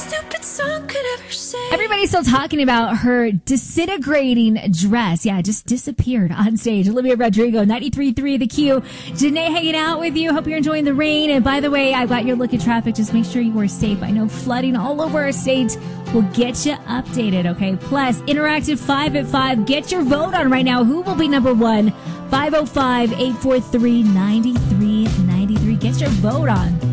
stupid song could ever say. Everybody's still talking about her disintegrating dress. Yeah, it just disappeared on stage. Olivia Rodrigo, 93.3 The Q. Janae hanging out with you. Hope you're enjoying the rain. And by the way, I got your look at traffic. Just make sure you are safe. I know flooding all over our state will get you updated, okay? Plus, Interactive 5 at 5. Get your vote on right now. Who will be number one? 505-843-9393. Get your vote on.